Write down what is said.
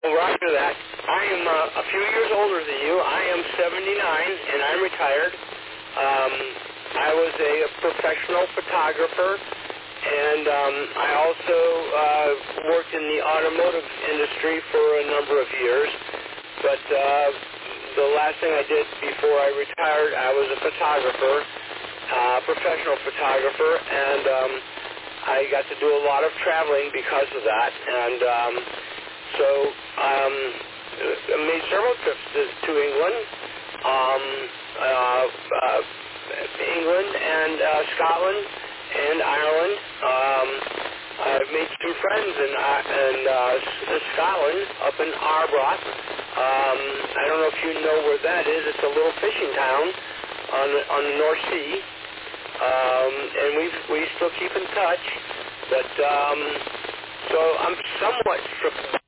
Well, Roger that. I am a few years older than you. I am 79, and I'm retired. I was a professional photographer, and I also worked in the automotive industry for a number of years. But the last thing I did before I retired, I was a photographer, professional photographer, and I got to do a lot of traveling because of that. And so I made several trips to England, England and Scotland and Ireland. I've made some friends in Scotland, up in Arbroath. I don't know if you know where that is. It's a little fishing town on the North Sea, and we still keep in touch. But so I'm somewhat